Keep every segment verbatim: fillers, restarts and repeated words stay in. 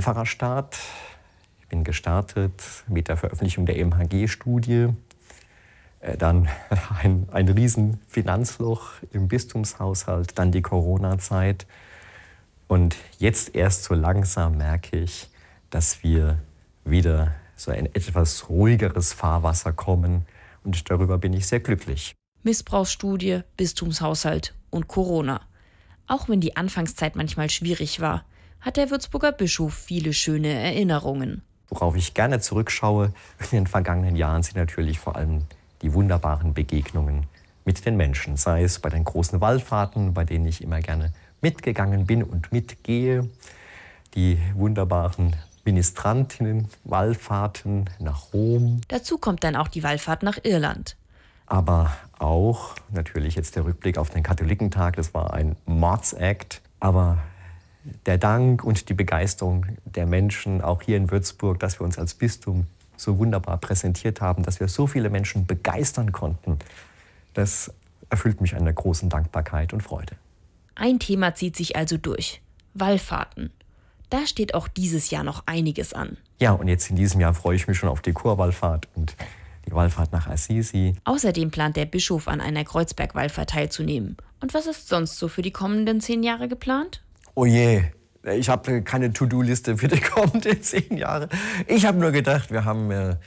einfacher Start. Ich bin gestartet mit der Veröffentlichung der E M H G-Studie. Dann ein, ein riesen Finanzloch im Bistumshaushalt, dann die Corona-Zeit. Und jetzt erst so langsam merke ich, dass wir wieder so ein etwas ruhigeres Fahrwasser kommen. Und darüber bin ich sehr glücklich. Missbrauchsstudie, Bistumshaushalt und Corona. Auch wenn die Anfangszeit manchmal schwierig war, hat der Würzburger Bischof viele schöne Erinnerungen. Worauf ich gerne zurückschaue in den vergangenen Jahren sind natürlich vor allem die wunderbaren Begegnungen mit den Menschen. Sei es bei den großen Wallfahrten, bei denen ich immer gerne mitgegangen bin und mitgehe. Die wunderbaren Ministrantinnen, Wallfahrten nach Rom. Dazu kommt dann auch die Wallfahrt nach Irland. Aber auch natürlich jetzt der Rückblick auf den Katholikentag. Das war ein Mordsakt. Aber der Dank und die Begeisterung der Menschen, auch hier in Würzburg, dass wir uns als Bistum so wunderbar präsentiert haben, dass wir so viele Menschen begeistern konnten, das erfüllt mich einer großen Dankbarkeit und Freude. Ein Thema zieht sich also durch: Wallfahrten. Da steht auch dieses Jahr noch einiges an. Ja, und jetzt in diesem Jahr freue ich mich schon auf die Chorwallfahrt und die Wallfahrt nach Assisi. Außerdem plant der Bischof, an einer Kreuzberg-Wallfahrt teilzunehmen. Und was ist sonst so für die kommenden zehn Jahre geplant? Oh je, ich habe keine To-Do-Liste für die kommenden zehn Jahre. Ich habe nur gedacht, wir haben äh,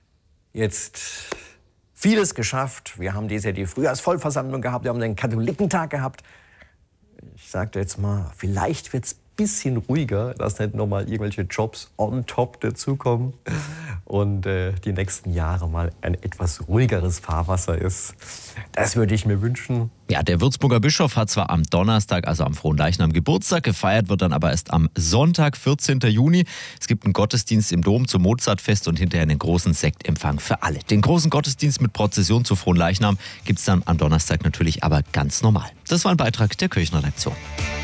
jetzt vieles geschafft. Wir haben dieses Jahr die Frühjahrsvollversammlung gehabt, wir haben den Katholikentag gehabt. Ich sagte jetzt mal, vielleicht wird es ein bisschen ruhiger, dass nicht nochmal irgendwelche Jobs on top dazukommen und äh, die nächsten Jahre mal ein etwas ruhigeres Fahrwasser ist. Das würde ich mir wünschen. Ja, der Würzburger Bischof hat zwar am Donnerstag, also am Fronleichnam, Geburtstag, gefeiert wird dann aber erst am Sonntag, vierzehnten Juni. Es gibt einen Gottesdienst im Dom zum Mozartfest und hinterher einen großen Sektempfang für alle. Den großen Gottesdienst mit Prozession zu Fronleichnam gibt es dann am Donnerstag natürlich aber ganz normal. Das war ein Beitrag der Kirchenredaktion.